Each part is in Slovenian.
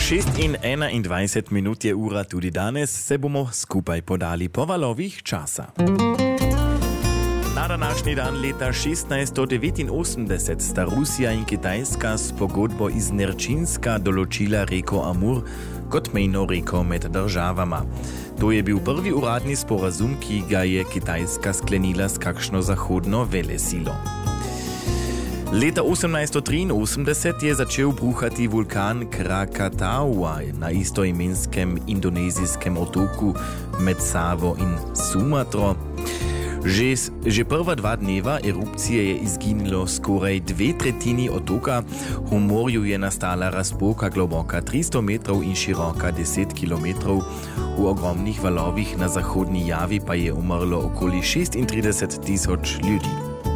6:21 minut je ura tudi danes, se bomo skupaj podali po valovih časa. Na današnji dan leta 1689 sta Rusija in Kitajska s pogodbo iz Nerčinska določila reko Amur kot mejno reko med državama. To je bil prvi uradni sporazum, ki ga je Kitajska sklenila s kakšno zahodno velesilo. Leta 1883 je začel bruhati vulkan Krakataua na istoimenskem indonezijskem otoku med Savo in Sumatro. Že prva 2 dneva erupcije je izginilo skoraj 2/3 otoka, v morju je nastala razpoka globoka 300 metrov in široka 10 kilometrov, v ogromnih valovih na zahodni Javi pa je umrlo okoli 36.000 ljudi.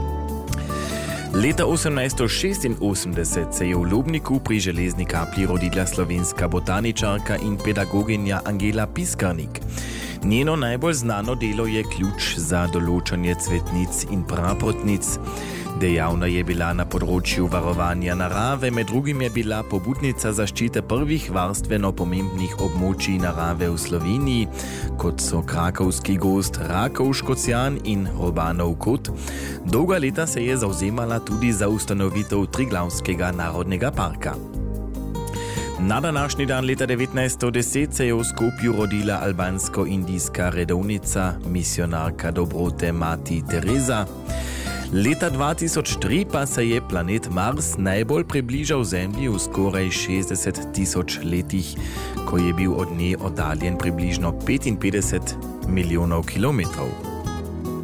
Leta 1886 se je v Lobniku pri Železni Kapli rodila slovenska botaničarka in pedagoginja Angela Piskarnik. Njeno najbolj znano delo je ključ za določanje cvetnic in praprotnic. Dejavna je bila na področju varovanja narave, med drugim je bila pobudnica zaščite prvih varstveno pomembnih območij narave v Sloveniji, kot so Krakovski gozd, Rakov Škocjan in Robanov kot. Dolga leta se je zavzemala tudi za ustanovitev Triglavskega narodnega parka. Na današnji dan leta 1910 se je v Skopju rodila albansko-indijska redovnica, misionarka dobrote Mati Tereza. Leta 2003 pa se je planet Mars najbolj približal Zemlji v skoraj 60.000 letih, ko je bil od nje oddaljen približno 55 milijonov kilometrov.